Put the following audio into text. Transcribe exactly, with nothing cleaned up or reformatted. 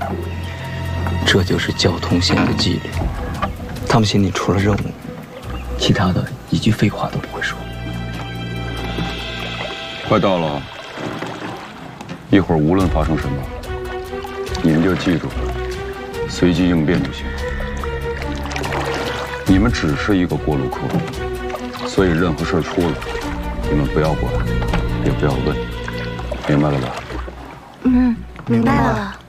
这就是交通线的纪律。他们心里除了任务，其他的一句废话都不会说。 快到了，一会儿无论发生什么，你们就记住，随机应变就行。你们只是一个过路客，所以任何事出了，你们不要管，也不要问，明白了吧？ 嗯，明白了。